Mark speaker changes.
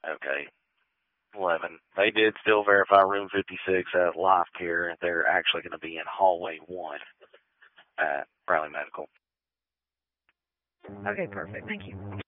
Speaker 1: Okay. 11. They did still verify room 56 at Life Care. They're actually going to be in hallway 1 at Riley Medical.
Speaker 2: Okay, perfect. Thank you.